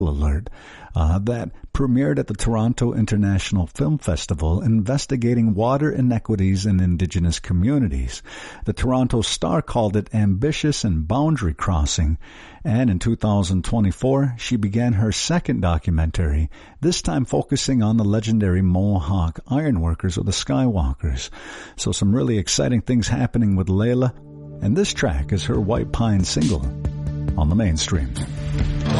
alert that premiered at the Toronto International Film Festival investigating water inequities in Indigenous communities. The Toronto Star called it ambitious and boundary crossing, and in 2024 she began her second documentary, this time focusing on the legendary Mohawk ironworkers or the Skywalkers. So some really exciting things happening with Layla, and this track is her White Pine single on the Mainstream.